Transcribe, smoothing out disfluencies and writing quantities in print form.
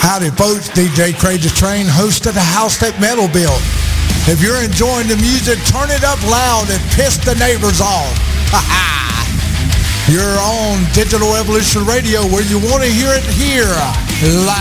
Howdy, folks. DJ Crazy Train, host of the House That Metal Built. If you're enjoying the music, turn it up loud and piss the neighbors off. You're on Digital Evolution Radio, where you want to hear it here. Live.